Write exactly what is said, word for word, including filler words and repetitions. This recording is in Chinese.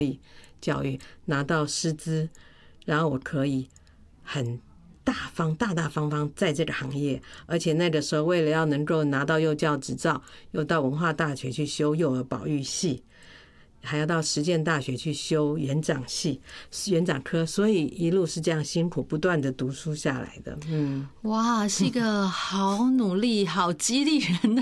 教育拿到师资，然后我可以很大方大大方方在这个行业。而且那个时候为了要能够拿到幼教执照，又到文化大学去修幼儿保育系，还要到实践大学去修园长系、园长科，所以一路是这样辛苦不断的读书下来的。嗯， 哇，是一个好努力、好激励人的